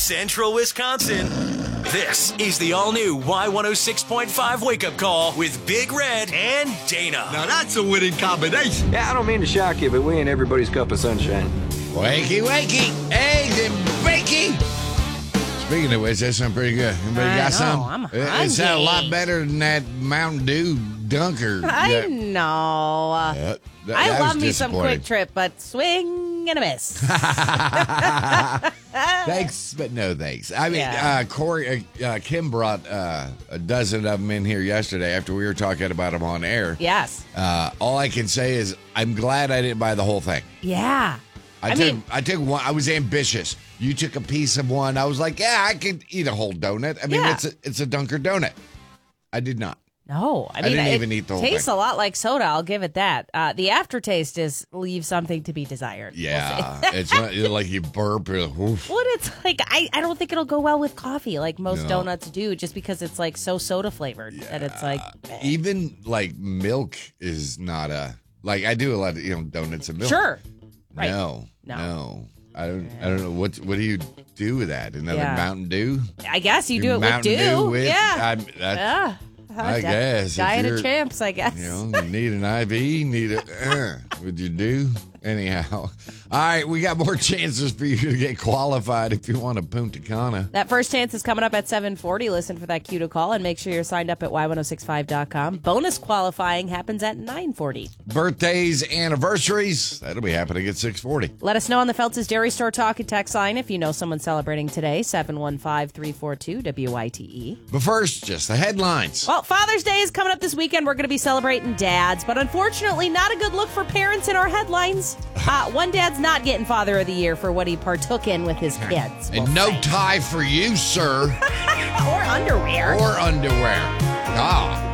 Central Wisconsin. This is the all-new Y106.5 wake-up call with Big Red and Dana. Now that's a winning combination. Yeah, I don't mean to shock you, but we ain't everybody's cup of sunshine. Wakey, wakey, eggs and bacon. Speaking of which, that sounds pretty good. Anybody got some? I'm It sounds a lot better than that Mountain Dew dunker. I know. I love me some Quick Trip, but swing and a miss. Thanks, but no thanks. I mean, Kim brought a dozen of them in here yesterday after we were talking about them on air. Yes. All I can say is I'm glad I didn't buy the whole thing. Yeah. I took one. I was ambitious. You took a piece of one. I was like, yeah, I could eat a whole donut. I mean, it's a Dunker donut. I did not. No, I mean, didn't even eat the whole tastes thing. a lot like soda. I'll give it that. The aftertaste leaves something to be desired. Yeah, it's not, like you burp. Oof. Well, it's like I don't think it'll go well with coffee, like most donuts do, just because it's like so soda flavored that it's like even like milk is not like I do a lot of donuts and milk. Sure, right? No. I don't know what do you do with that? Another Mountain Dew? I guess you do it with Dew. I guess. Diet of champs, I guess. You need an IV, would you do? Anyhow. All right, we got more chances for you to get qualified if you want a Punta Cana. That first chance is coming up at 7:40. Listen for that cue to call and make sure you're signed up at y1065.com. Bonus qualifying happens at 9:40. Birthdays, anniversaries, that'll be happening at 6:40. Let us know on the Feltz's Dairy Store Talk and Text line if you know someone celebrating today, 715-342-WYTE. But first, just the headlines. Well, Father's Day is coming up this weekend. We're going to be celebrating dads, but unfortunately not a good look for parents in our headlines. One dad's not getting Father of the Year for what he partook in with his kids. And no tie for you, sir. Or underwear. Ah.